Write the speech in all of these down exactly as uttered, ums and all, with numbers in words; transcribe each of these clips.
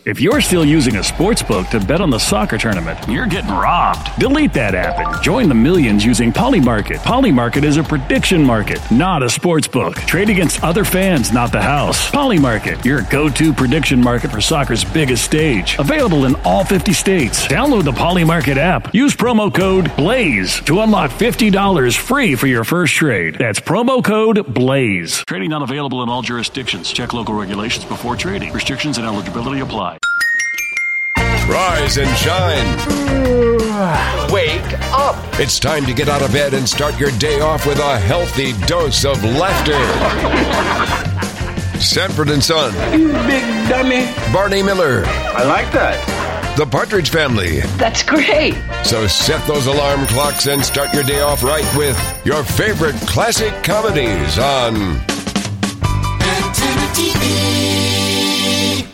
If you're still using a sportsbook to bet on the soccer tournament, you're getting robbed. Delete that app and join the millions using Polymarket. Polymarket is a prediction market, not a sportsbook. Trade against other fans, not the house. Polymarket, your go-to prediction market for soccer's biggest stage. Available in all fifty states. Download the Polymarket app. Use promo code BLAZE to unlock fifty dollars free for your first trade. That's promo code BLAZE. Trading not available in all jurisdictions. Check local regulations before trading. Restrictions and eligibility apply. Rise and shine. Wake up. It's time to get out of bed and start your day off with a healthy dose of laughter. Sanford and Son. You big dummy. Barney Miller. I like that. The Partridge Family. That's great. So set those alarm clocks and start your day off right with your favorite classic comedies on Antenna T V.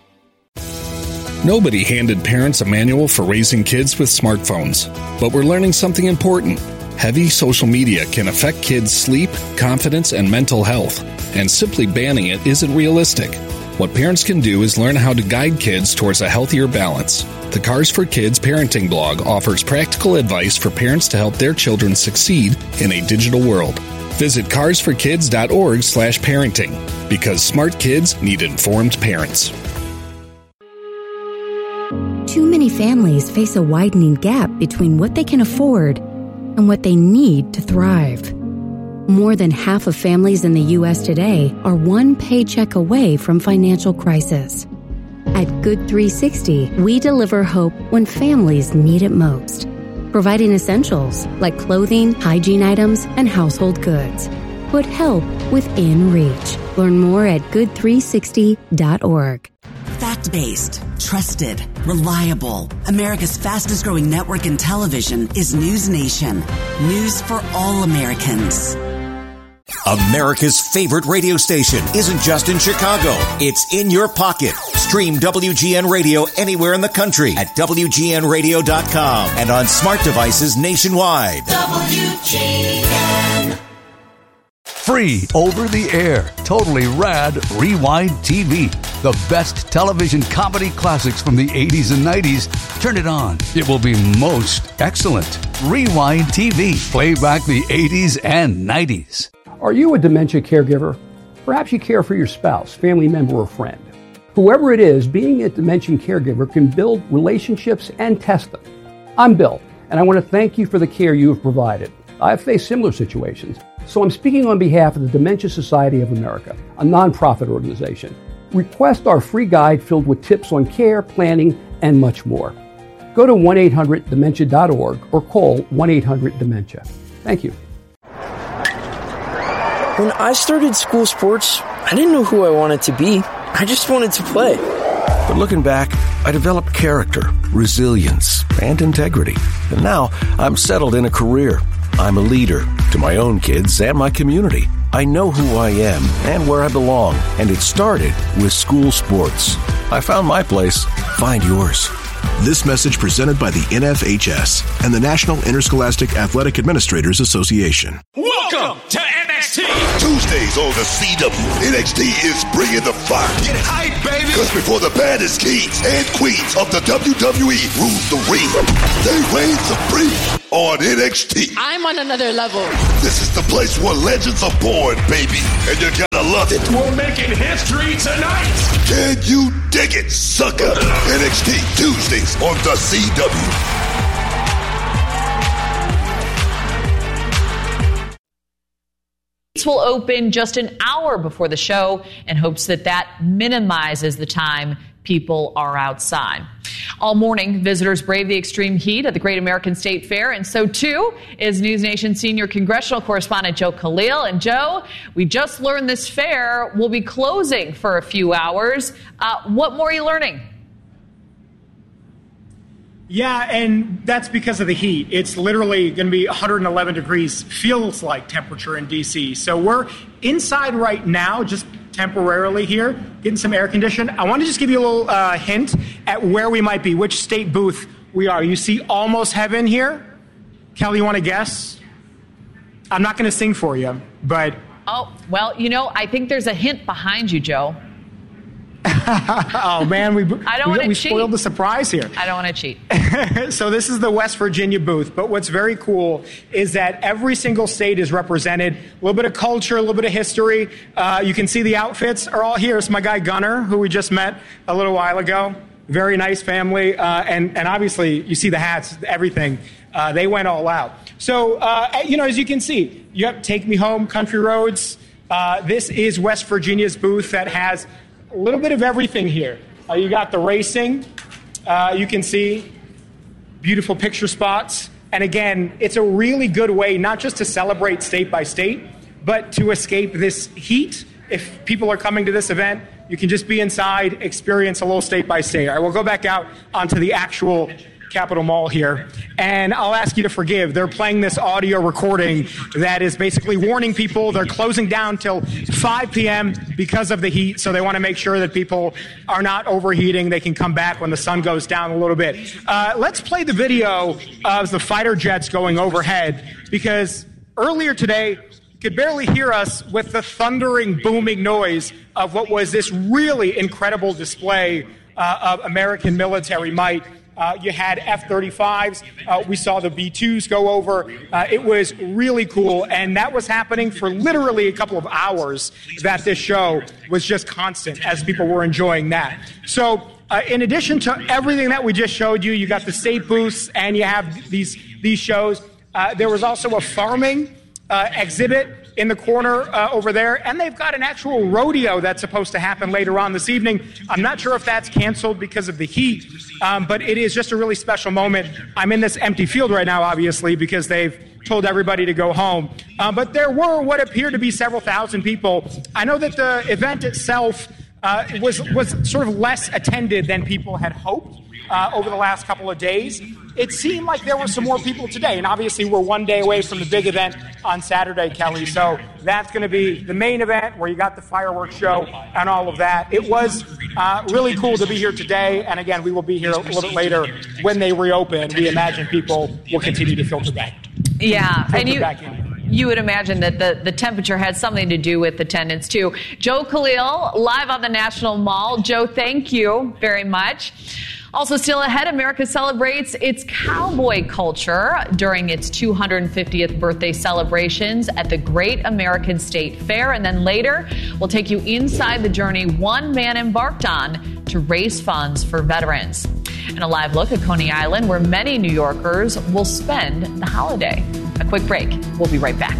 Nobody handed parents a manual for raising kids with smartphones, but we're learning something important. Heavy social media can affect kids' sleep, confidence, and mental health, and simply banning it isn't realistic. What parents can do is learn how to guide kids towards a healthier balance. The Cars for Kids parenting blog offers practical advice for parents to help their children succeed in a digital world. Visit cars for kids dot org slash parenting, because smart kids need informed parents. Too many families face a widening gap between what they can afford and what they need to thrive. More than half of families in the U S today are one paycheck away from financial crisis. At Good three sixty, we deliver hope when families need it most, providing essentials like clothing, hygiene items, and household goods. Put help within reach. Learn more at good three sixty dot org. Fact-based, trusted, reliable. America's fastest-growing network in television is News Nation. News for all Americans. America's favorite radio station isn't just in Chicago. It's in your pocket. Stream W G N Radio anywhere in the country at W G N radio dot com and on smart devices nationwide. W G N. Free over the air, totally rad Rewind T V. The best television comedy classics from the eighties and nineties. Turn it on. It will be most excellent. Rewind T V. Play back the eighties and nineties. Are you a dementia caregiver? Perhaps you care for your spouse, family member, or friend. Whoever it is, being a dementia caregiver can build relationships and test them. I'm Bill, and I want to thank you for the care you have provided. I've faced similar situations, so I'm speaking on behalf of the Dementia Society of America, a nonprofit organization. Request our free guide filled with tips on care, planning, and much more. Go to one eight hundred dementia dot org or call one eight hundred dementia. Thank you. When I started school sports, I didn't know who I wanted to be. I just wanted to play. But looking back, I developed character, resilience, and integrity. And now I'm settled in a career. I'm a leader to my own kids and my community. I know who I am and where I belong, and it started with school sports. I found my place. Find yours. This message presented by the N F H S and the National Interscholastic Athletic Administrators Association. Welcome to N X T. Tuesdays on the C W, N X T is bringing the fire. Get hype, baby. Because before the baddest kings and queens of the W W E rule the ring, they reign supreme on N X T. I'm on another level. This is the place where legends are born, baby, and you gotta love it. We're making history tonight. Can you dig it, sucker? N X T Tuesdays on the C W. Will open just an hour before the show in hopes that that minimizes the time people are outside. All morning, visitors brave the extreme heat at the Great American State Fair, and so too is News Nation senior congressional correspondent Joe Khalil. And Joe, we just learned this fair will be closing for a few hours. Uh, what more are you learning? Yeah, and that's because of the heat. It's literally going to be one hundred eleven degrees, feels like temperature in D C. So we're inside right now, just temporarily here, getting some air conditioning. I want to just give you a little uh, hint at where we might be, which state booth we are. You see Almost Heaven here? Kelly, you want to guess? I'm not going to sing for you, but... Oh, well, you know, I think there's a hint behind you, Joe. Oh, man, we, I don't we, wanna we cheat. spoiled the surprise here. I don't want to cheat. So this is the West Virginia booth, but what's very cool is that every single state is represented. A little bit of culture, a little bit of history. Uh, you can see the outfits are all here. It's my guy Gunner, who we just met a little while ago. Very nice family, uh, and, and obviously you see the hats, everything. Uh, they went all out. So, uh, you know, as you can see, you have Take Me Home, Country Roads. Uh, this is West Virginia's booth that has a little bit of everything here. Uh, you got the racing. Uh, you can see beautiful picture spots. And again, it's a really good way not just to celebrate state by state, but to escape this heat. If people are coming to this event, you can just be inside, experience a little state by state. All right, we'll go back out onto the actual Capitol Mall here, and I'll ask you to forgive. They're playing this audio recording that is basically warning people they're closing down till five p.m. because of the heat, so they want to make sure that people are not overheating. They can come back when the sun goes down a little bit. Uh, let's play the video of the fighter jets going overhead, because earlier today, you could barely hear us with the thundering, booming noise of what was this really incredible display uh, of American military might. Uh, you had F thirty-fives. Uh, we saw the B twos go over. Uh, it was really cool, and that was happening for literally a couple of hours, that this show was just constant as people were enjoying that. So uh, in addition to everything that we just showed you, you got the state booths, and you have these, these shows. Uh, there was also a farming uh, exhibit in the corner uh, over there, and they've got an actual rodeo that's supposed to happen later on this evening. I'm not sure if that's canceled because of the heat, um, but it is just a really special moment. I'm in this empty field right now, obviously, because they've told everybody to go home. Uh, but there were what appeared to be several thousand people. I know that the event itself uh, was, was sort of less attended than people had hoped uh, over the last couple of days. It seemed like there were some more people today, and obviously we're one day away from the big event on Saturday, Kelly, so that's going to be the main event where you got the fireworks show and all of that. It was uh, really cool to be here today, and again, we will be here a little bit later when they reopen. We imagine people will continue to filter back. Yeah, filter and you... back in. You would imagine that the, the temperature had something to do with attendance, too. Joe Khalil, live on the National Mall. Joe, thank you very much. Also still ahead, America celebrates its cowboy culture during its two hundred fiftieth birthday celebrations at the Great American State Fair. And then later, we'll take you inside the journey one man embarked on to raise funds for veterans. And a live look at Coney Island, where many New Yorkers will spend the holiday. A quick break. We'll be right back.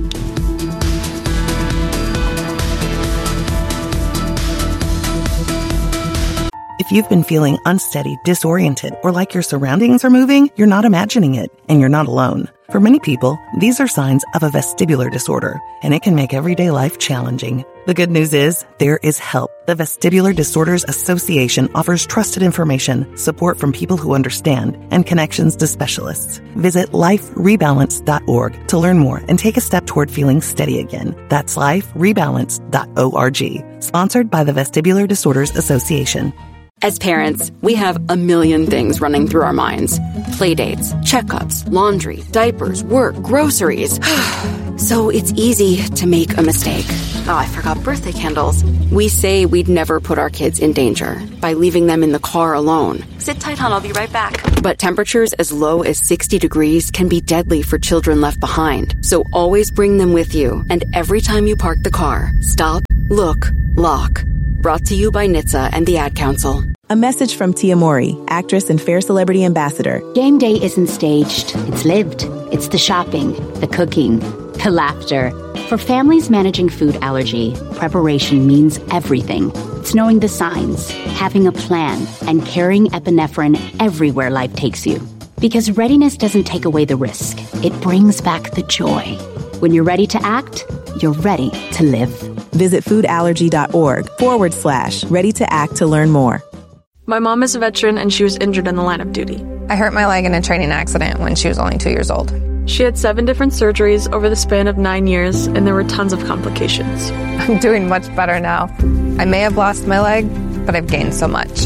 If you've been feeling unsteady, disoriented, or like your surroundings are moving, you're not imagining it, and you're not alone. For many people, these are signs of a vestibular disorder, and it can make everyday life challenging. The good news is, there is help. The Vestibular Disorders Association offers trusted information, support from people who understand, and connections to specialists. Visit life rebalance dot org to learn more and take a step toward feeling steady again. That's life rebalance dot org. Sponsored by the Vestibular Disorders Association. As parents, we have a million things running through our minds. Playdates, checkups, laundry, diapers, work, groceries. So it's easy to make a mistake. Oh, I forgot birthday candles. We say we'd never put our kids in danger by leaving them in the car alone. Sit tight, hon. I'll be right back. But temperatures as low as sixty degrees can be deadly for children left behind. So always bring them with you. And every time you park the car, stop, look, lock. Brought to you by N H T S A and the Ad Council. A message from Tia Mowry, actress and Fair Celebrity Ambassador. Game day isn't staged. It's lived. It's the shopping, the cooking, the laughter. For families managing food allergy, preparation means everything. It's knowing the signs, having a plan, and carrying epinephrine everywhere life takes you. Because readiness doesn't take away the risk. It brings back the joy. When you're ready to act, you're ready to live. Visit foodallergy.org forward slash ready to act to learn more. My mom is a veteran and she was injured in the line of duty. I hurt my leg in a training accident when she was only two years old. She had seven different surgeries over the span of nine years and there were tons of complications. I'm doing much better now. I may have lost my leg, but I've gained so much.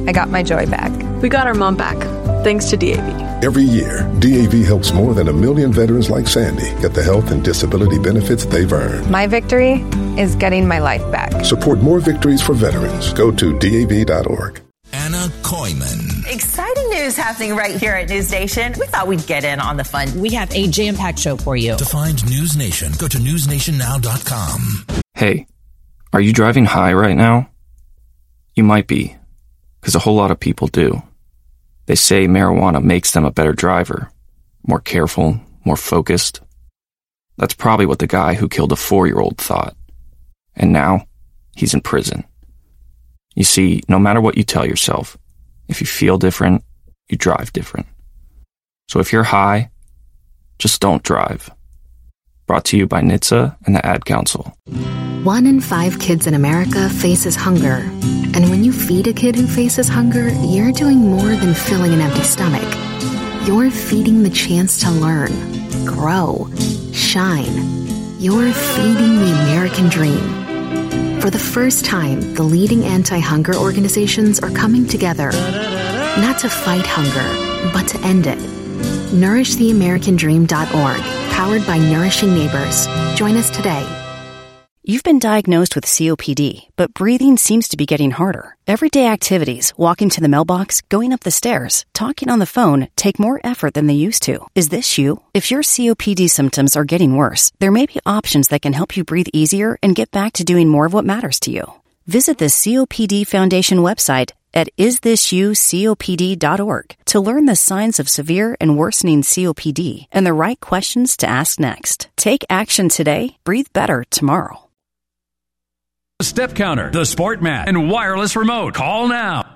I got my joy back. We got our mom back, thanks to D A V. Every year, D A V helps more than a million veterans like Sandy get the health and disability benefits they've earned. My victory is getting my life back. Support more victories for veterans. Go to D A V dot org. Anna Koyman. Exciting news happening right here at News Nation. We thought we'd get in on the fun. We have a jam-packed show for you. To find News Nation, go to news nation now dot com. Hey, are you driving high right now? You might be, because a whole lot of people do. They say marijuana makes them a better driver, more careful, more focused. That's probably what the guy who killed a four-year-old thought. And now, he's in prison. You see, no matter what you tell yourself, if you feel different, you drive different. So if you're high, just don't drive. Brought to you by N H T S A and the Ad Council. One in five kids in America faces hunger. And when you feed a kid who faces hunger, you're doing more than filling an empty stomach. You're feeding the chance to learn, grow, shine. You're feeding the American dream. For the first time, the leading anti-hunger organizations are coming together, not to fight hunger, but to end it. nourish the american dream dot org, powered by Nourishing Neighbors. Join us today. You've been diagnosed with C O P D, but breathing seems to be getting harder. Everyday activities, walking to the mailbox, going up the stairs, talking on the phone, take more effort than they used to. Is this you? If your C O P D symptoms are getting worse, there may be options that can help you breathe easier and get back to doing more of what matters to you. Visit the C O P D Foundation website at is this you C O P D dot org to learn the signs of severe and worsening C O P D and the right questions to ask next. Take action today. Breathe better tomorrow. Step counter, the Sport Mat, and wireless remote. Call now.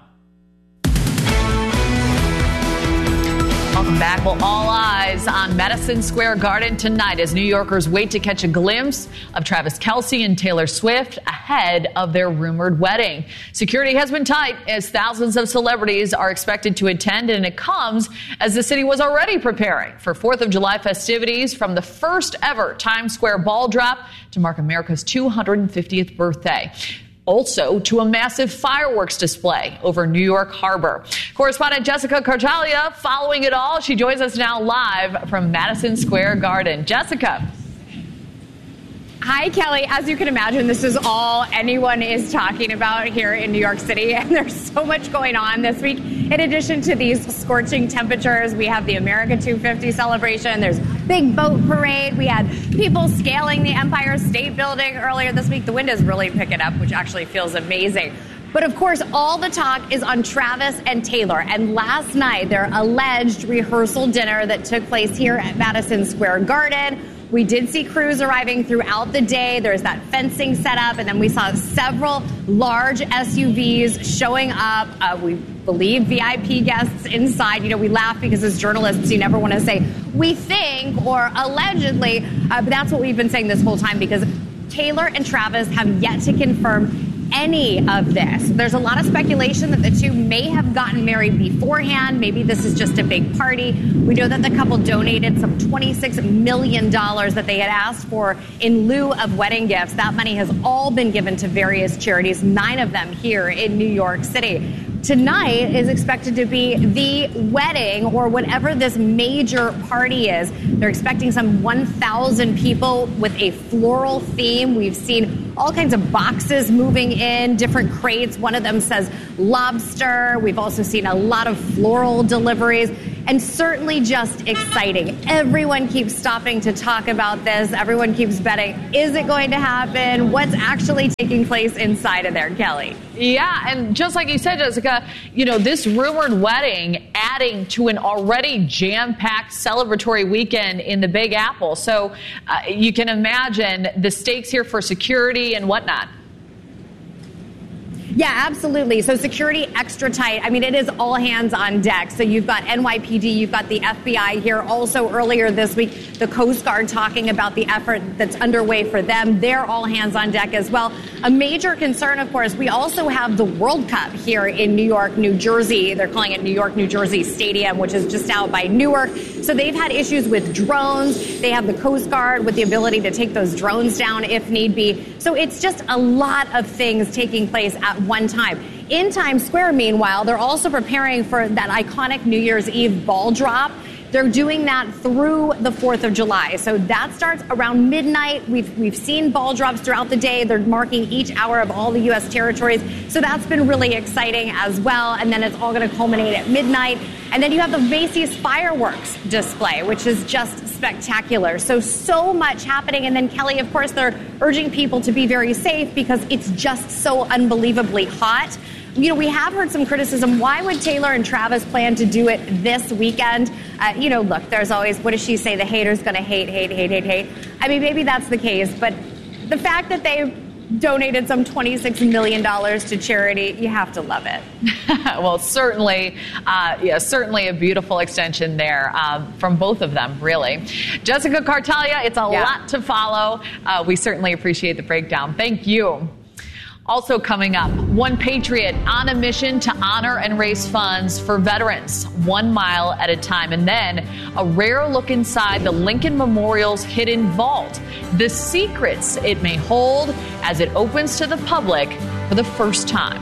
Welcome back. Well, all eyes on Madison Square Garden tonight as New Yorkers wait to catch a glimpse of Travis Kelce and Taylor Swift ahead of their rumored wedding. Security has been tight as thousands of celebrities are expected to attend, and it comes as the city was already preparing for fourth of July festivities, from the first ever Times Square ball drop to mark America's two hundred fiftieth birthday. Also to a massive fireworks display over New York Harbor. Correspondent Jessica Cartalia following it all. She joins us now live from Madison Square Garden. Jessica. Hi, Kelly. As you can imagine, this is all anyone is talking about here in New York City, and there's so much going on this week. In addition to these scorching temperatures, we have the America two fifty celebration. There's big boat parade. We had people scaling the Empire State Building earlier this week. The wind is really picking up, which actually feels amazing. But of course, all the talk is on Travis and Taylor. And last night, their alleged rehearsal dinner that took place here at Madison Square Garden. We did see crews arriving throughout the day. There's that fencing set up, and then we saw several large S U Vs showing up. Uh, we believe V I P guests inside. You know, we laugh because as journalists, you never want to say, we think or allegedly, uh, but that's what we've been saying this whole time, because Taylor and Travis have yet to confirm any of this. There's a lot of speculation that the two may have gotten married beforehand. Maybe this is just a big party. We know that the couple donated some twenty-six million dollars that they had asked for in lieu of wedding gifts. That money has all been given to various charities, nine of them here in New York City. Tonight is expected to be the wedding, or whatever this major party is. They're expecting some one thousand people with a floral theme. We've seen all kinds of boxes moving in, different crates. One of them says lobster. We've also seen a lot of floral deliveries, and certainly just exciting. Everyone keeps stopping to talk about this. Everyone keeps betting, is it going to happen? What's actually taking place inside of there, Kelly? Yeah, and just like you said, Jessica, you know, this rumored wedding adding to an already jam-packed celebratory weekend in the Big Apple. So uh, you can imagine the stakes here for security and whatnot. Yeah, absolutely. So security extra tight. I mean, it is all hands on deck. So you've got N Y P D, you've got the F B I here. Also earlier this week, the Coast Guard talking about the effort that's underway for them. They're all hands on deck as well. A major concern, of course, we also have the World Cup here in New York, New Jersey. They're calling it New York, New Jersey Stadium, which is just out by Newark. So they've had issues with drones. They have the Coast Guard with the ability to take those drones down if need be. So it's just a lot of things taking place at one time. In Times Square, meanwhile, they're also preparing for that iconic New Year's Eve ball drop. They're doing that through the fourth of July. So that starts around midnight. We've we've seen ball drops throughout the day. They're marking each hour of all the U S territories. So that's been really exciting as well. And then it's all going to culminate at midnight. And then you have the Macy's fireworks display, which is just spectacular. So, so much happening. And then, Kelly, of course, they're urging people to be very safe because it's just so unbelievably hot. You know, we have heard some criticism. Why would Taylor and Travis plan to do it this weekend? Uh, you know, look, there's always, what does she say? The hater's going to hate, hate, hate, hate, hate. I mean, maybe that's the case. But the fact that they donated some twenty-six million dollars to charity, you have to love it. Well, certainly, uh, yeah, certainly a beautiful extension there um, from both of them, really. Jessica Cartalia, it's a yeah. lot to follow. Uh, we certainly appreciate the breakdown. Thank you. Also coming up, One Patriot on a mission to honor and raise funds for veterans, one mile at a time. And then a rare look inside the Lincoln Memorial's hidden vault, the secrets it may hold as it opens to the public for the first time.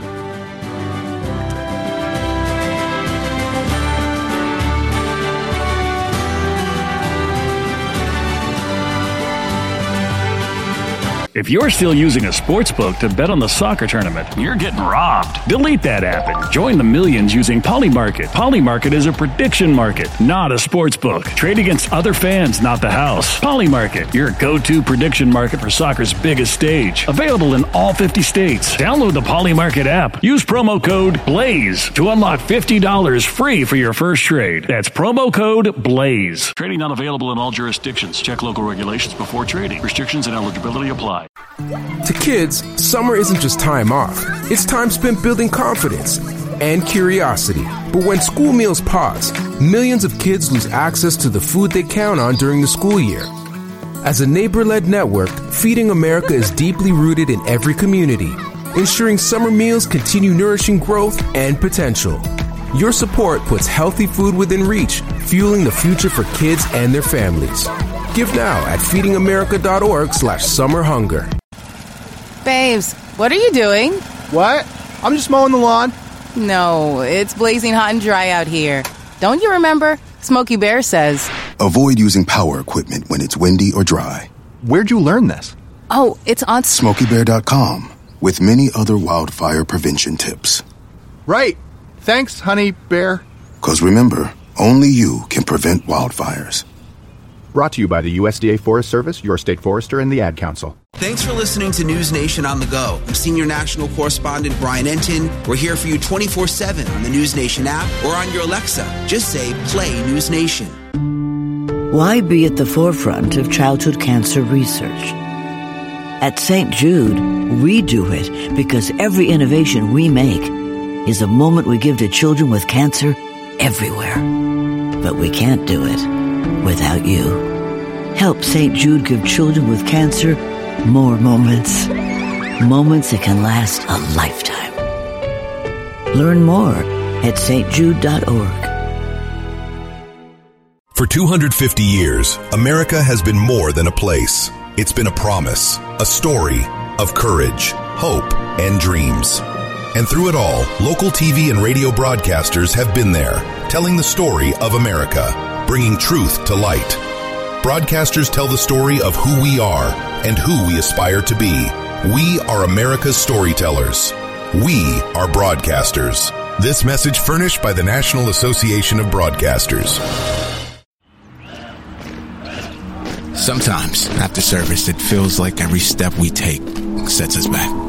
If you're still using a sportsbook to bet on the soccer tournament, you're getting robbed. Delete that app and join the millions using Polymarket. Polymarket is a prediction market, not a sportsbook. Trade against other fans, not the house. Polymarket, your go-to prediction market for soccer's biggest stage. Available in all fifty states. Download the Polymarket app. Use promo code BLAZE to unlock fifty dollars free for your first trade. That's promo code BLAZE. Trading not available in all jurisdictions. Check local regulations before trading. Restrictions and eligibility apply. To kids, summer isn't just time off. It's time spent building confidence and curiosity. But when school meals pause, millions of kids lose access to the food they count on during the school year. As a neighbor-led network, Feeding America is deeply rooted in every community, ensuring summer meals continue nourishing growth and potential. Your support puts healthy food within reach, fueling the future for kids and their families. Give now at feedingamerica.org slash summer hunger. Babes, what are you doing? What? I'm just mowing the lawn. No, it's blazing hot and dry out here. Don't you remember? Smokey Bear says, avoid using power equipment when it's windy or dry. Where'd you learn this? Oh, it's on smokey bear dot com with many other wildfire prevention tips. Right. Thanks, honey bear. Because remember, only you can prevent wildfires. Brought to you by the U S D A Forest Service, your state forester, and the Ad Council. Thanks for listening to News Nation on the Go. I'm senior national correspondent Brian Entin. We're here for you twenty-four seven on the News Nation app or on your Alexa. Just say, play News Nation. Why be at the forefront of childhood cancer research? At Saint Jude, we do it because every innovation we make is a moment we give to children with cancer everywhere. But we can't do it without you. Help Saint Jude give children with cancer more moments. Moments that can last a lifetime. Learn more at s t jude dot org. For two hundred fifty years, America has been more than a place. It's been a promise, a story of courage, hope, and dreams. And through it all, local T V and radio broadcasters have been there, telling the story of America, bringing truth to light. Broadcasters tell the story of who we are and who we aspire to be. We are America's storytellers. We are broadcasters. This message furnished by the National Association of Broadcasters. Sometimes, after service, it feels like every step we take sets us back.